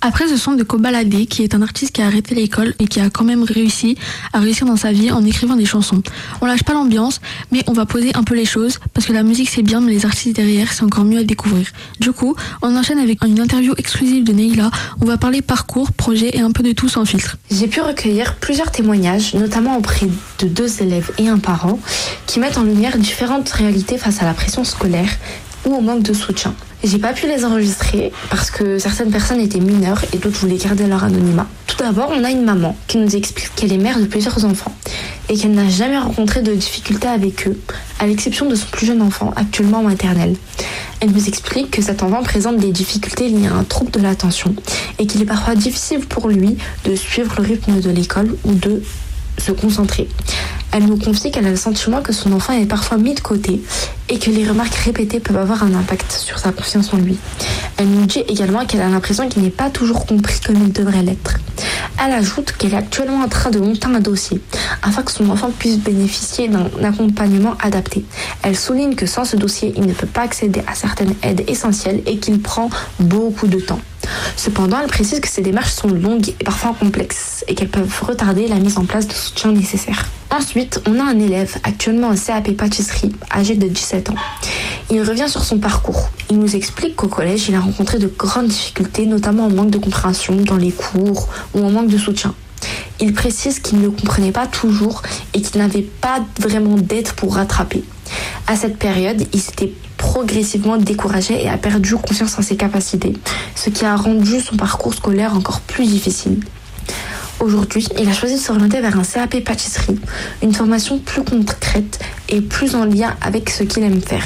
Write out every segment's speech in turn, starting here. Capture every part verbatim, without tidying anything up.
Après ce son de Kobalade, qui est un artiste qui a arrêté l'école et qui a quand même réussi à réussir dans sa vie en écrivant des chansons. On lâche pas l'ambiance, mais on va poser un peu les choses, parce que la musique c'est bien, mais les artistes derrière c'est encore mieux à découvrir. Du coup, on enchaîne avec une interview exclusive de Neila. On va parler parcours, projet et un peu de tout sans filtre. J'ai pu recueillir plusieurs témoignages, notamment auprès de deux élèves et un parent, qui mettent en lumière différentes réalités face à la pression scolaire ou au manque de soutien. J'ai pas pu les enregistrer parce que certaines personnes étaient mineures et d'autres voulaient garder leur anonymat. Tout d'abord, on a une maman qui nous explique qu'elle est mère de plusieurs enfants et qu'elle n'a jamais rencontré de difficultés avec eux, à l'exception de son plus jeune enfant, actuellement en maternelle. Elle nous explique que cet enfant présente des difficultés liées à un trouble de l'attention et qu'il est parfois difficile pour lui de suivre le rythme de l'école ou de se concentrer. Elle nous confie qu'elle a le sentiment que son enfant est parfois mis de côté et que les remarques répétées peuvent avoir un impact sur sa confiance en lui. Elle nous dit également qu'elle a l'impression qu'il n'est pas toujours compris comme il devrait l'être. Elle ajoute qu'elle est actuellement en train de monter un dossier afin que son enfant puisse bénéficier d'un accompagnement adapté. Elle souligne que sans ce dossier, il ne peut pas accéder à certaines aides essentielles et qu'il prend beaucoup de temps. Cependant, elle précise que ces démarches sont longues et parfois complexes et qu'elles peuvent retarder la mise en place de soutien nécessaire. Ensuite, on a un élève actuellement en C A P pâtisserie, âgé de dix-sept ans. Il revient sur son parcours. Il nous explique qu'au collège, il a rencontré de grandes difficultés, notamment en manque de compréhension dans les cours ou en manque de soutien. Il précise qu'il ne comprenait pas toujours et qu'il n'avait pas vraiment d'aide pour rattraper. À cette période, il s'était progressivement découragé et a perdu confiance en ses capacités, ce qui a rendu son parcours scolaire encore plus difficile. Aujourd'hui, il a choisi de s'orienter vers un C A P pâtisserie, une formation plus concrète et plus en lien avec ce qu'il aime faire.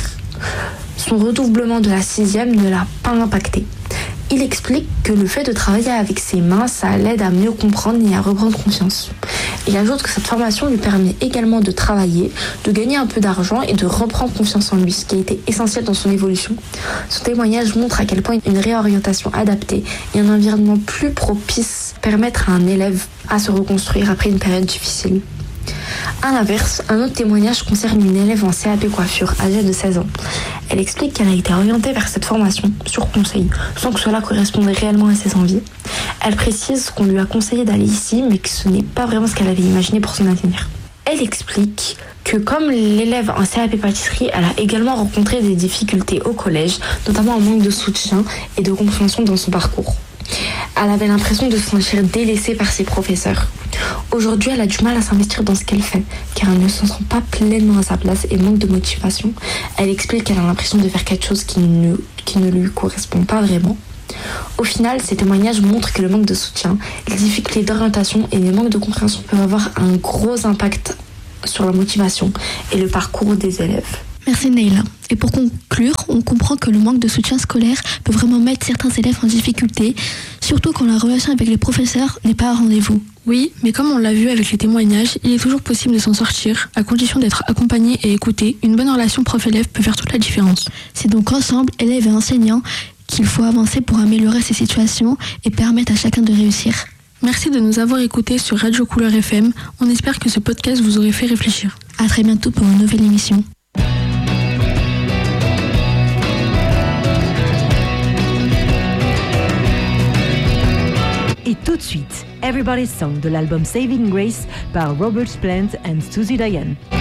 Son redoublement de la sixième ne l'a pas impacté. Il explique que le fait de travailler avec ses mains, ça l'aide à mieux comprendre et à reprendre confiance. Il ajoute que cette formation lui permet également de travailler, de gagner un peu d'argent et de reprendre confiance en lui, ce qui a été essentiel dans son évolution. Son témoignage montre à quel point une réorientation adaptée et un environnement plus propice permettent à un élève à se reconstruire après une période difficile. À l'inverse, un autre témoignage concerne une élève en C A P coiffure âgée de seize ans. Elle explique qu'elle a été orientée vers cette formation sur conseil, sans que cela correspondait réellement à ses envies. Elle précise qu'on lui a conseillé d'aller ici, mais que ce n'est pas vraiment ce qu'elle avait imaginé pour son avenir. Elle explique que comme l'élève en C A P pâtisserie, elle a également rencontré des difficultés au collège, notamment en manque de soutien et de compréhension dans son parcours. Elle avait l'impression de se sentir délaissée par ses professeurs. Aujourd'hui, elle a du mal à s'investir dans ce qu'elle fait, car elle ne se sent pas pleinement à sa place et manque de motivation. Elle explique qu'elle a l'impression de faire quelque chose qui ne, qui ne lui correspond pas vraiment. Au final, ces témoignages montrent que le manque de soutien, les difficultés d'orientation et les manques de compréhension peuvent avoir un gros impact sur la motivation et le parcours des élèves. Merci Neila. Et pour conclure, on comprend que le manque de soutien scolaire peut vraiment mettre certains élèves en difficulté, surtout quand la relation avec les professeurs n'est pas à rendez-vous. Oui, mais comme on l'a vu avec les témoignages, il est toujours possible de s'en sortir, à condition d'être accompagné et écouté. Une bonne relation prof-élève peut faire toute la différence. C'est donc ensemble, élèves et enseignants, qu'il faut avancer pour améliorer ces situations et permettre à chacun de réussir. Merci de nous avoir écoutés sur Radio Couleur F M. On espère que ce podcast vous aurait fait réfléchir. À très bientôt pour une nouvelle émission. Et tout de suite, Everybody's Song de l'album Saving Grace par Robert Plant and Susie Diane.